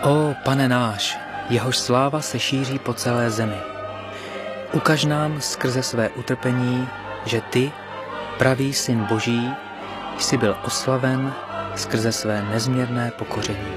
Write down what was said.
O Pane náš, jehož sláva se šíří po celé zemi, ukaž nám skrze své utrpení, že ty, pravý Syn Boží, jsi byl oslaven skrze své nezměrné pokoření.